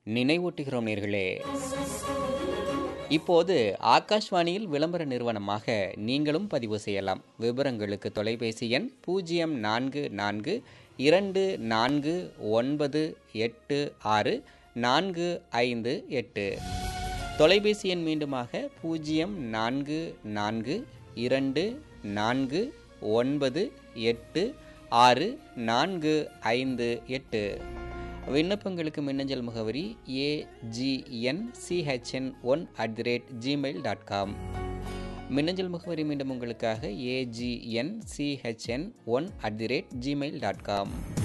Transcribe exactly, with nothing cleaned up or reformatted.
நினைவூட்டுகிறோம் நேர்களே. இப்போது ஆகாஷ்வாணியில் விளம்பர நிறுவனமாக நீங்களும் பதிவு செய்யலாம். விவரங்களுக்கு தொலைபேசி எண் பூஜ்ஜியம் நான்கு நான்கு இரண்டு நான்கு ஒன்பது எட்டு ஆறு நான்கு ஐந்து எட்டு. தொலைபேசி எண் மீண்டுமாக பூஜ்ஜியம் நான்கு நான்கு இரண்டு நான்கு ஒன்பது எட்டு ஆறு நான்கு ஐந்து எட்டு. விண்ணப்பங்களுக்கு மின்னஞ்சல் முகவரி ஏஜிஎன்சிஹெச்என் one at the rate Gmail dot com. மின்னஞ்சல் முகவரி மீண்டும் உங்களுக்காக ஏஜிஎன்சிஹெச்என் one at the rate Gmail dot com.